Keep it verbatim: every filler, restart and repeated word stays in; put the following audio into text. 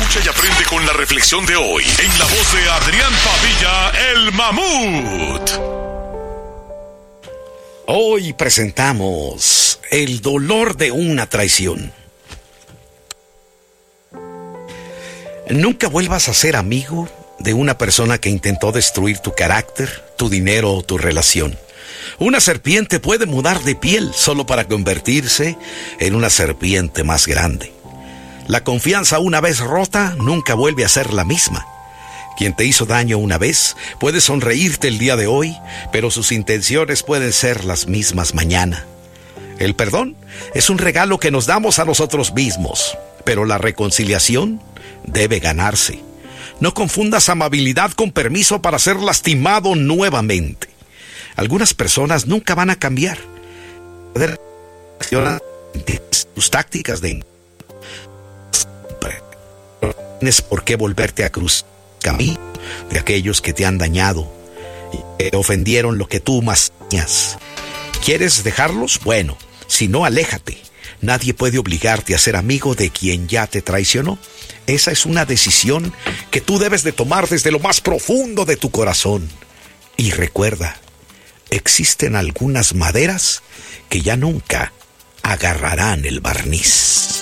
Escucha y aprende con la reflexión de hoy en la voz de Adrián Padilla, el Mamut. Hoy presentamos el dolor de una traición. Nunca vuelvas a ser amigo de una persona que intentó destruir tu carácter, tu dinero o tu relación. Una serpiente puede mudar de piel solo para convertirse en una serpiente más grande. La confianza una vez rota nunca vuelve a ser la misma. Quien te hizo daño una vez puede sonreírte el día de hoy, pero sus intenciones pueden ser las mismas mañana. El perdón es un regalo que nos damos a nosotros mismos, pero la reconciliación debe ganarse. No confundas amabilidad con permiso para ser lastimado nuevamente. Algunas personas nunca van a cambiar. Tus tácticas de... No tienes por qué volverte a cruzar camino de aquellos que te han dañado y te ofendieron lo que tú más tenías. ¿Quieres dejarlos? Bueno, si no, aléjate. Nadie puede obligarte a ser amigo de quien ya te traicionó. Esa es una decisión que tú debes de tomar desde lo más profundo de tu corazón. Y recuerda, existen algunas maderas que ya nunca agarrarán el barniz.